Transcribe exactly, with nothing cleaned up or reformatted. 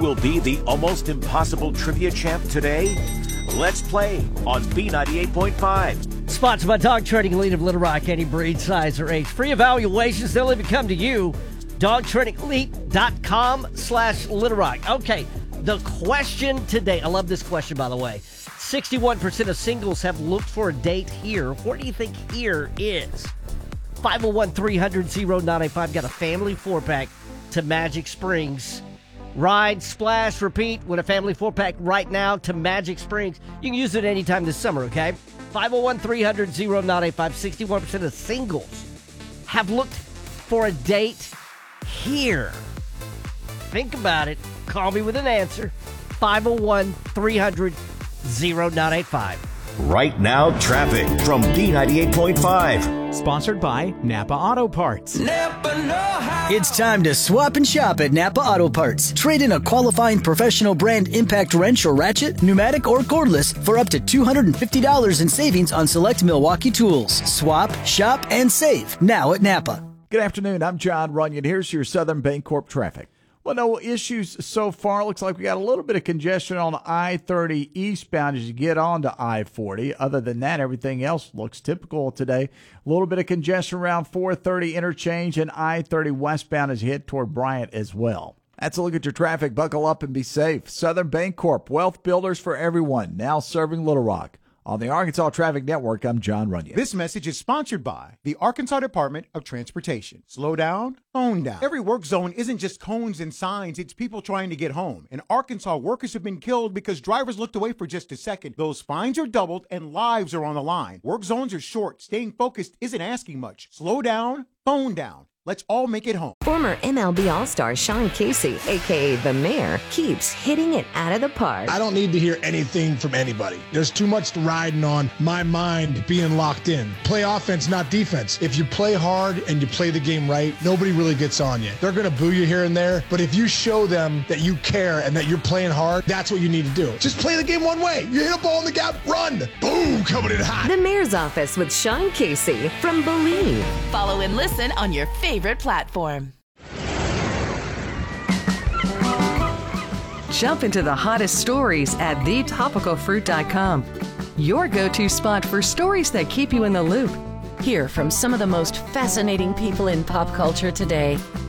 Will be the almost impossible trivia champ today? Let's play on B ninety-eight point five. Sponsored by Dog Training Elite of Little Rock, any breed, size, or age. Free evaluations, they'll even come to you. dog training elite dot com slash Little Rock. Okay, the question today, I love this question, by the way. sixty-one percent of singles have looked for a date here. Where do you think here is? five oh one, three hundred, oh nine eight five. Got a family four-pack to Magic Springs. Ride, splash, repeat with a family four-pack right now to Magic Springs. You can use it anytime this summer, okay? five oh one, three hundred, oh nine eight five. sixty-one percent of singles have looked for a date here. Think about it. Call me with an answer. five oh one, three hundred, oh nine eight five. Right now, traffic from B ninety-eight point five. Sponsored by Napa Auto Parts. Napa know how. It's time to swap and shop at Napa Auto Parts. Trade in a qualifying professional brand impact wrench or ratchet, pneumatic or cordless, for up to two hundred fifty dollars in savings on select Milwaukee tools. Swap, shop, and save now at Napa. Good afternoon. I'm John Runyon. Here's your Southern Bancorp traffic. Well, no issues so far. Looks like we got a little bit of congestion on I thirty eastbound as you get on to I forty. Other than that, everything else looks typical today. A little bit of congestion around four thirty interchange and I thirty westbound as you head toward Bryant as well. That's a look at your traffic. Buckle up and be safe. Southern Bancorp, wealth builders for everyone, now serving Little Rock. On the Arkansas Traffic Network, I'm John Runyon. This message is sponsored by the Arkansas Department of Transportation. Slow down, phone down. Every work zone isn't just cones and signs, it's people trying to get home. In Arkansas, workers have been killed because drivers looked away for just a second. Those fines are doubled and lives are on the line. Work zones are short. Staying focused isn't asking much. Slow down, phone down. Let's all make it home. Former M L B All-Star Sean Casey, a k a. The Mayor, keeps hitting it out of the park. I don't need to hear anything from anybody. There's too much riding on my mind being locked in. Play offense, not defense. If you play hard and you play the game right, nobody really gets on you. They're going to boo you here and there, but if you show them that you care and that you're playing hard, that's what you need to do. Just play the game one way. You hit a ball in the gap, run. Boom, coming in hot. The Mayor's Office with Sean Casey from Believe. Follow and listen on your favorite platform. Jump into the hottest stories at the topical fruit dot com. Your go-to spot for stories that keep you in the loop. Hear from some of the most fascinating people in pop culture today.